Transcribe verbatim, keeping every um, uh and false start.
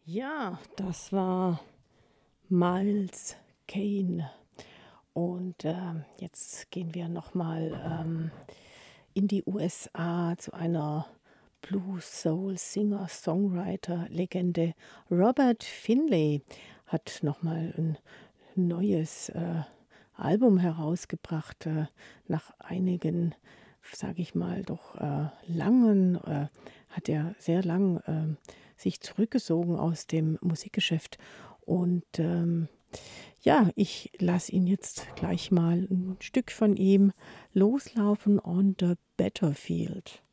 Ja, das war Miles Kane. Und ähm, jetzt gehen wir nochmal ähm, in die U S A zu einer Blues Soul Singer Songwriter Legende. Robert Finlay hat nochmal ein neues äh, Album herausgebracht, äh, nach einigen, sage ich mal, doch äh, langen, äh, hat er sehr lang äh, sich zurückgezogen aus dem Musikgeschäft. Und ähm, ja, ich lasse ihn jetzt gleich mal ein Stück von ihm loslaufen, On the Battlefield.